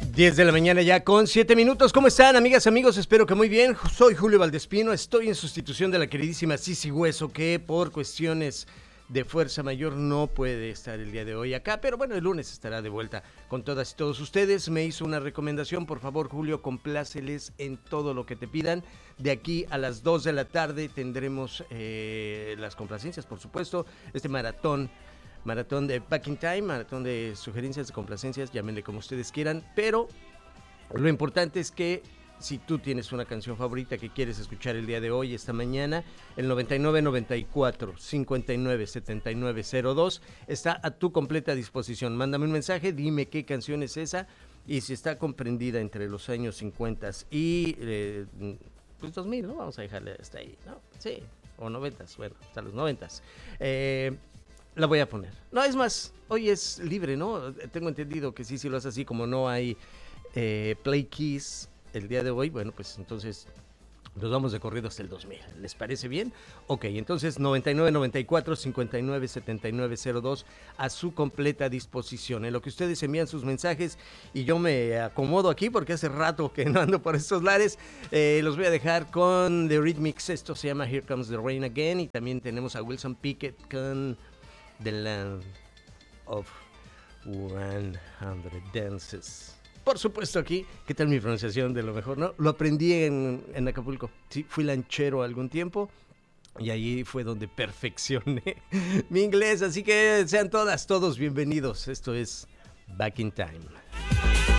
10 de la mañana ya con 7 minutos. ¿Cómo están, amigas, amigos? Espero que muy bien. Soy Julio Valdespino. Estoy en sustitución de la queridísima Sisi Hueso, que por cuestiones de fuerza mayor no puede estar el día de hoy acá. Pero bueno, el lunes estará de vuelta con todas y todos ustedes. Me hizo una recomendación. Por favor, Julio, compláceles en todo lo que te pidan. De aquí a las 2 de la tarde tendremos las complacencias, por supuesto. Este maratón de Back in Time, maratón de sugerencias, de complacencias, llámenle como ustedes quieran, pero lo importante es que si tú tienes una canción favorita que quieres escuchar el día de hoy, esta mañana, el 9994-597902 está a tu completa disposición. Mándame un mensaje, dime qué canción es esa y si está comprendida entre los años 50 y pues 2000, ¿no? Vamos a dejarle hasta ahí, ¿no? Sí, o 90, bueno, hasta los 90. La voy a poner. No, es más, hoy es libre, ¿no? Tengo entendido que sí lo hace así, como no hay Play Keys el día de hoy, bueno, pues entonces nos vamos de corrido hasta el 2000. ¿Les parece bien? Ok, entonces 9994-597902 a su completa disposición. En lo que ustedes envían sus mensajes y yo me acomodo aquí porque hace rato que no ando por estos lares, los voy a dejar con The Rhythmics. Esto se llama Here Comes the Rain Again, y también tenemos a Wilson Pickett con The Land of 100 Dances. Por supuesto aquí, ¿qué tal mi pronunciación? De lo mejor, ¿no? Lo aprendí en Acapulco. Sí, fui lanchero algún tiempo y allí fue donde perfeccioné mi inglés. Así que sean todos bienvenidos. Esto es Back in Time.